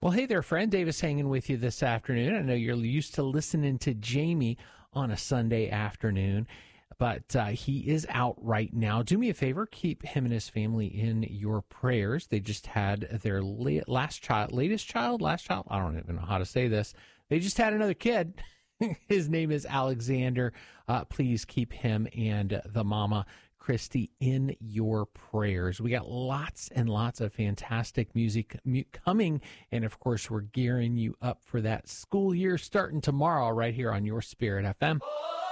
Well, hey there, friend. Davis hanging with you this afternoon. I know you're used to listening to Jamie on a Sunday afternoon, but he is out right now. Do me a favor, keep him and his family in your prayers. They just had their latest child. I don't even know how to say this. They just had another kid. His name is Alexander. Please keep him and the mama, Christy, in your prayers. We got lots and lots of fantastic music coming, and of course, we're gearing you up for that school year starting tomorrow right here on Your Spirit FM.